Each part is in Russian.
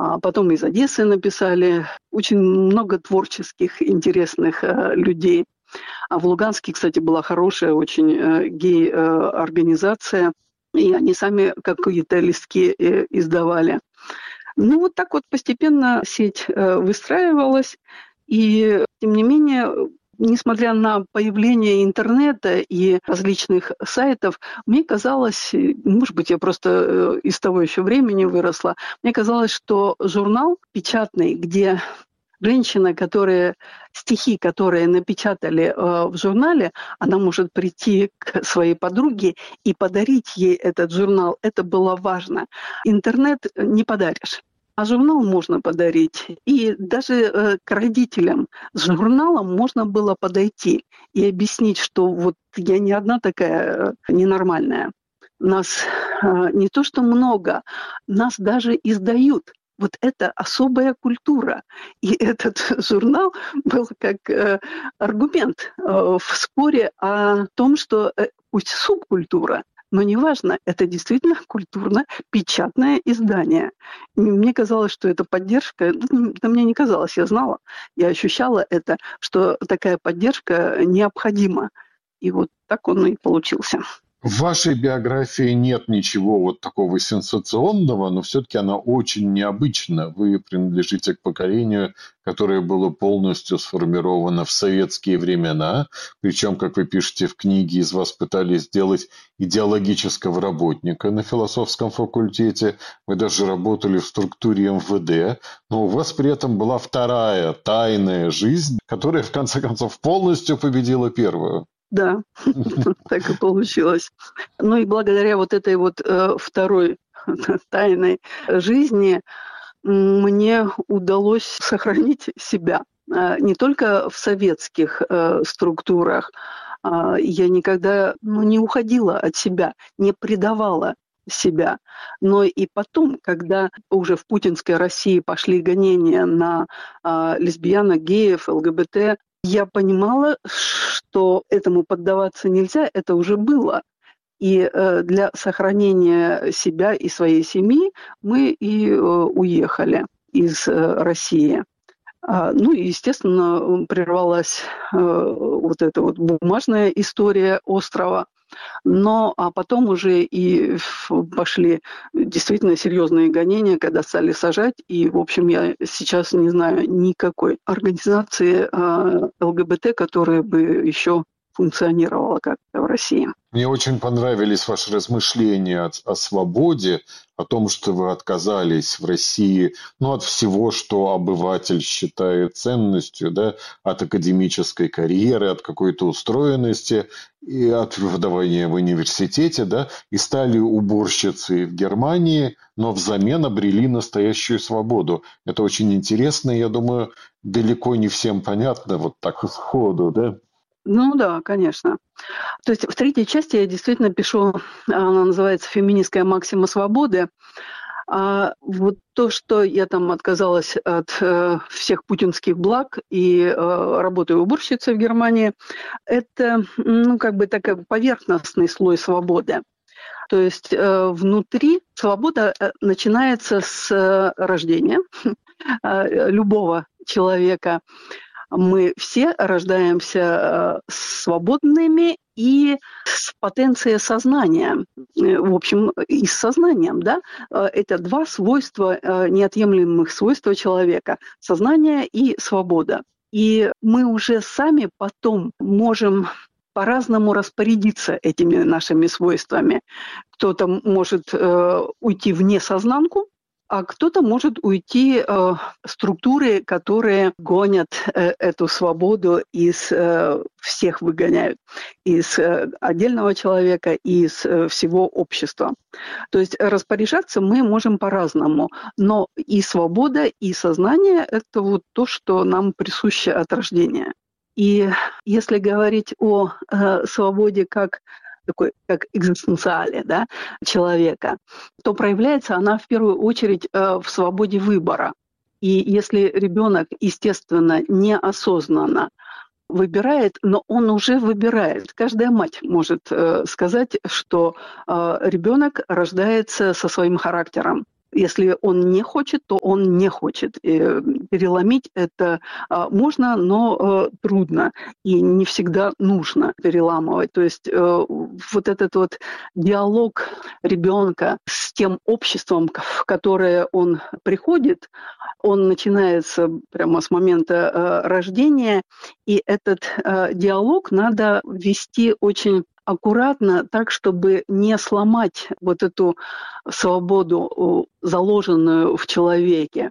Потом из Одессы написали. Очень много творческих, интересных людей. А в Луганске, кстати, была хорошая очень гей-организация. И они сами какие-то листки издавали. Ну, вот так вот постепенно сеть выстраивалась. И, тем не менее, несмотря на появление интернета и различных сайтов, мне казалось, может быть, я просто из того еще времени выросла, мне казалось, что журнал печатный, где стихи, которые напечатали в журнале, она может прийти к своей подруге и подарить ей этот журнал. Это было важно. Интернет не подаришь. А журнал можно подарить. И даже к родителям с журналом можно было подойти и объяснить, что вот я не одна такая ненормальная. Нас не то что много, нас даже издают. Вот это особая культура. И этот журнал был как аргумент в споре о том, что пусть субкультура, но неважно, это действительно культурно-печатное издание. И мне казалось, что эта поддержка, да мне не казалось, я знала, я ощущала это, что такая поддержка необходима. И вот так он и получился. В вашей биографии нет ничего вот такого сенсационного, но все-таки она очень необычна. Вы принадлежите к поколению, которое было полностью сформировано в советские времена. Причем, как вы пишете в книге, из вас пытались сделать идеологического работника на философском факультете. Вы даже работали в структуре МВД. Но у вас при этом была вторая тайная жизнь, которая, в конце концов, полностью победила первую. Да, так и получилось. Ну и благодаря вот этой вот второй тайной жизни мне удалось сохранить себя. Не только в советских структурах. Я никогда не уходила от себя, не предавала себя. Но и потом, когда уже в путинской России пошли гонения на лесбиянок, геев, ЛГБТ, я понимала, что этому поддаваться нельзя, это уже было. И для сохранения себя и своей семьи мы и уехали из России. Ну и, естественно, прервалась вот эта вот бумажная история острова. Но а потом уже и пошли действительно серьезные гонения, когда стали сажать. И, в общем, я сейчас не знаю никакой организации ЛГБТ, которая бы еще функционировала как-то в России. Мне очень понравились ваши размышления о свободе, о том, что вы отказались в России от всего, что обыватель считает ценностью, да, от академической карьеры, от какой-то устроенности и от преподавания в университете, да, и стали уборщицей в Германии, но взамен обрели настоящую свободу. Это очень интересно, и, я думаю, далеко не всем понятно вот так сходу, да. Ну да, конечно. То есть в третьей части я действительно пишу, она называется «Феминистская максима свободы». Вот то, что я там отказалась от всех путинских благ и работаю уборщицей в Германии, это, такой поверхностный слой свободы. То есть внутри свобода начинается с рождения любого человека. Мы все рождаемся свободными и с потенцией сознания. В общем, и с сознанием, да? Это два свойства, неотъемлемых свойства человека. Сознание и свобода. И мы уже сами потом можем по-разному распорядиться этими нашими свойствами. Кто-то может уйти в несознанку, а кто-то может уйти в структуры, которые гонят эту свободу всех выгоняют, из отдельного человека, из всего общества. То есть распоряжаться мы можем по-разному, но и свобода, и сознание – это вот то, что нам присуще от рождения. И если говорить о свободе как экзистенциале, да, человека, то проявляется она в первую очередь в свободе выбора. И если ребенок, естественно, неосознанно выбирает, но он уже выбирает. Каждая мать может сказать, что ребенок рождается со своим характером. Если он не хочет, то он не хочет. И переломить это можно, но трудно. И не всегда нужно переламывать. То есть вот этот вот диалог ребенка с тем обществом, в которое он приходит, он начинается прямо с момента рождения. И этот диалог надо вести очень аккуратно, так, чтобы не сломать вот эту свободу, заложенную в человеке,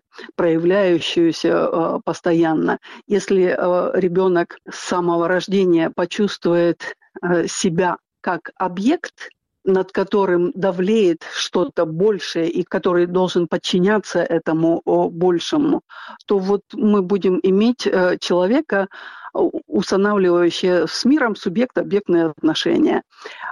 проявляющуюся постоянно. Если ребенок с самого рождения почувствует себя как объект, над которым давлеет что-то большее и который должен подчиняться этому большему, то вот мы будем иметь человека, устанавливающее с миром субъект-объектные отношения.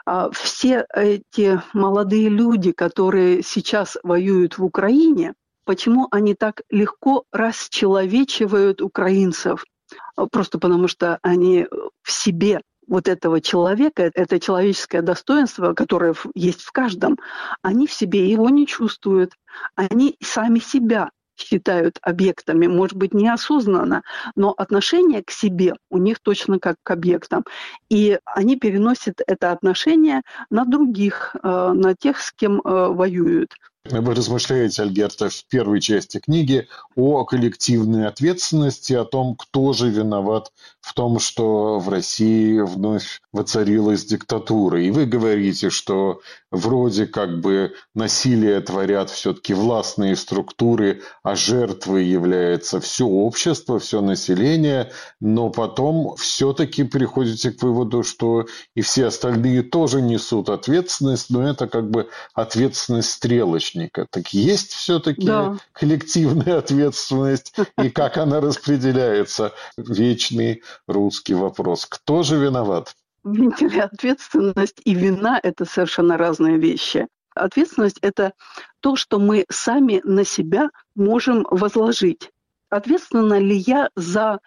Все эти молодые люди, которые сейчас воюют в Украине, почему они так легко расчеловечивают украинцев? Просто потому что они в себе вот этого человека, это человеческое достоинство, которое есть в каждом, они в себе его не чувствуют. Они сами себя считают объектами, может быть, неосознанно, но отношение к себе у них точно как к объектам. И они переносят это отношение на других, на тех, с кем воюют. Вы размышляете, Альгерта, в первой части книги о коллективной ответственности, о том, кто же виноват в том, что в России вновь воцарилась диктатура. И вы говорите, что вроде как бы насилие творят все-таки властные структуры, а жертвой является все общество, все население, но потом все-таки приходите к выводу, что и все остальные тоже несут ответственность, но это как бы ответственность стрелочника. Так есть все-таки коллективная ответственность, и как она распределяется? Вечный русский вопрос. Кто же виноват? Ответственность и вина – это совершенно разные вещи. Ответственность – это то, что мы сами на себя можем возложить. Ответственна ли я за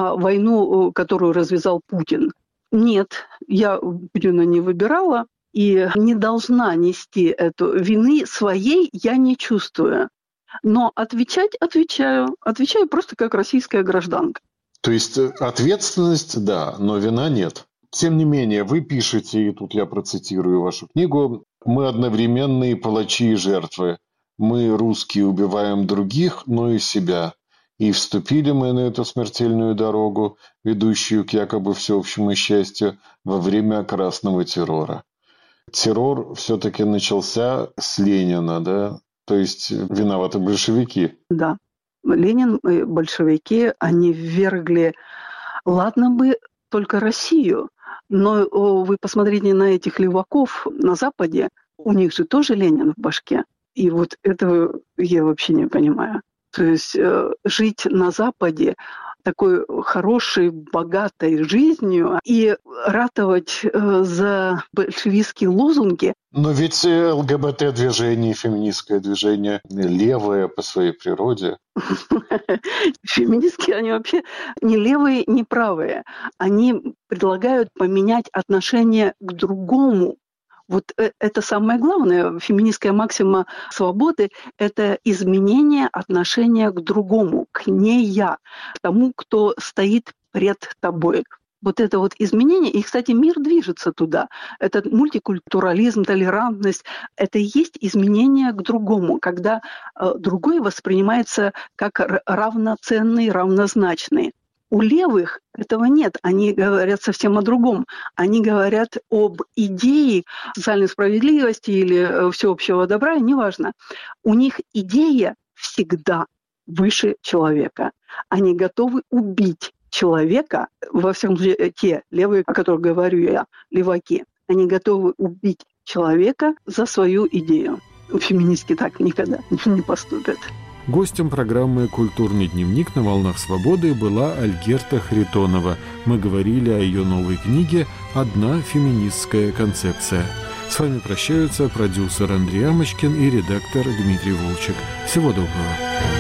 войну, которую развязал Путин? Нет, я Путина не выбирала и не должна нести эту вины своей, я не чувствую. Но отвечать отвечаю. Отвечаю просто как российская гражданка. То есть ответственность, да, но вина нет. Тем не менее, вы пишете, и тут я процитирую вашу книгу, «Мы одновременные палачи и жертвы. Мы, русские, убиваем других, но и себя. И вступили мы на эту смертельную дорогу, ведущую к якобы всеобщему счастью, во время красного террора». Террор все-таки начался с Ленина, да? То есть виноваты большевики. Да. Ленин и большевики, они ввергли, ладно бы, только Россию, но вы посмотрите на этих леваков на Западе, у них же тоже Ленин в башке. И вот этого я вообще не понимаю. То есть жить на Западе такой хорошей, богатой жизнью и ратовать за большевистские лозунги. Но ведь ЛГБТ-движение, феминистское движение левое по своей природе. Феминистки, они вообще не левые, не правые. Они предлагают поменять отношение к другому. Вот это самое главное. Феминистская максима свободы – это изменение отношения к другому, к не я, к тому, кто стоит пред тобой. Вот это вот изменение, и, кстати, мир движется туда. Этот мультикультурализм, толерантность – это и есть изменение к другому, когда другой воспринимается как равноценный, равнозначный. У левых этого нет. Они говорят совсем о другом. Они говорят об идее социальной справедливости или всеобщего добра, неважно. У них идея всегда выше человека. Они готовы убить человека, во всяком случае, те левые, о которых говорю я, леваки, они готовы убить человека за свою идею. Феминистки так никогда не поступят. Гостем программы «Культурный дневник» на «Волнах свободы» была Альгерта Харитонова. Мы говорили о ее новой книге «Одна феминистская концепция». С вами прощаются продюсер Андрей Амочкин и редактор Дмитрий Волчек. Всего доброго.